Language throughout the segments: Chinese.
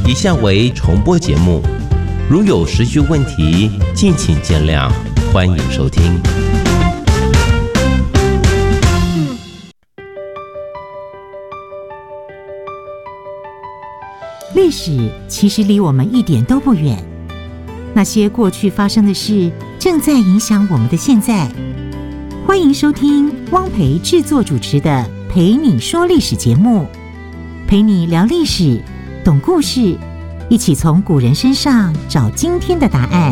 以下为重播节目，如有时序问题，敬请见谅，欢迎收听。 历史其实离我们一点都不远，那些过去发生的事，正在影响我们的现在。欢迎收听汪培制作主持的《陪你说历史》节目，陪你聊历史，懂故事，一起从古人身上找今天的答案。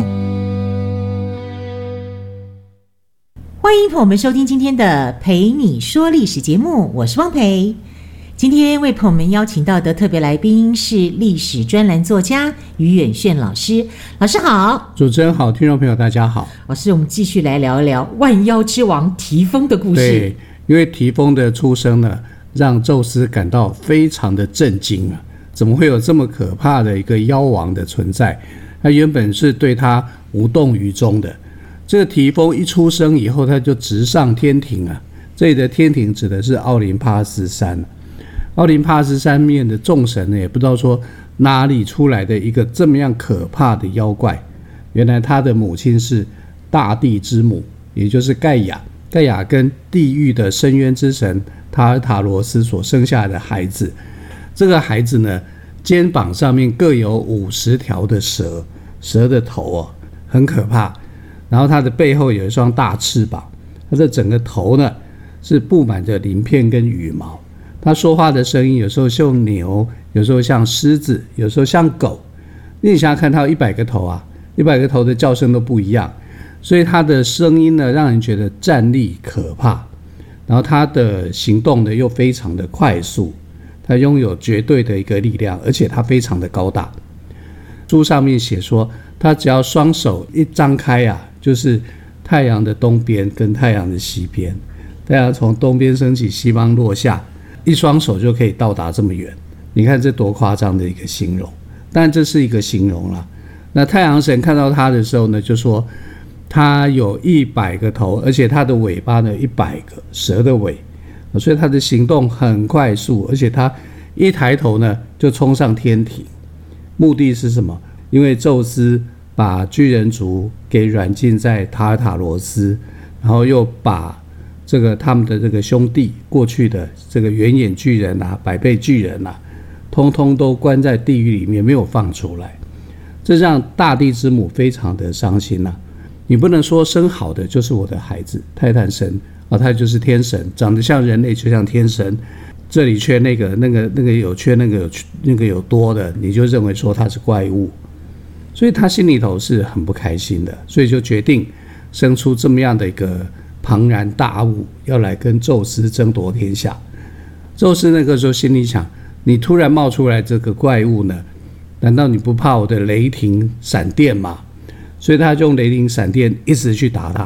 欢迎朋友们收听今天的《陪你说历史》节目，我是汪培。今天为朋友们邀请到的特别来宾是历史专栏作家于远炫老师。老师好。 主持人好，听众朋友大家好。 老师，我们继续来聊一聊万妖之王提丰的故事。 对，因为提丰的出生呢，让宙斯感到非常的震惊啊！怎么会有这么可怕的一个妖王的存在？他原本是对他无动于衷的。这个提丰一出生以后，他就直上天庭啊。这里的天庭指的是奥林帕斯山。奥林帕斯山面的众神呢，也不知道说哪里出来的一个这么样可怕的妖怪。原来他的母亲是大地之母，也就是盖亚。盖亚跟地狱的深渊之神塔尔塔罗斯所生下来的孩子。这个孩子呢，肩膀上面各有50条的蛇，蛇的头哦，很可怕。然后他的背后有一双大翅膀，他的整个头呢是布满着鳞片跟羽毛。他说话的声音有时候像牛，有时候像狮子，有时候像狗。你想想看，他有100个头啊，100个头的叫声都不一样，所以他的声音呢，让人觉得战栗可怕。然后他的行动呢，又非常的快速，他拥有绝对的一个力量，而且他非常的高大。书上面写说，他只要双手一张开啊，就是太阳的东边跟太阳的西边，太阳从东边升起，西方落下。一双手就可以到达这么远，你看这多夸张的一个形容。但这是一个形容啦。那太阳神看到他的时候呢，就说他有100个头，而且他的尾巴呢100个蛇的尾，所以他的行动很快速，而且他一抬头呢就冲上天庭。目的是什么？因为宙斯把巨人族给软禁在塔尔塔罗斯，然后又把这个他们的这个兄弟过去的这个圆眼巨人啊、百倍巨人啊，通通都关在地狱里面，没有放出来。这让大地之母非常的伤心啊！你不能说生好的就是我的孩子，泰坦神啊，他就是天神，长得像人类就像天神，这里缺那个有缺那个有多的，你就认为说他是怪物，所以他心里头是很不开心的，所以就决定生出这么样的一个庞然大物，要来跟宙斯争夺天下。宙斯那个时候心里想，你突然冒出来这个怪物呢，难道你不怕我的雷霆闪电吗？所以他就用雷霆闪电一直去打他，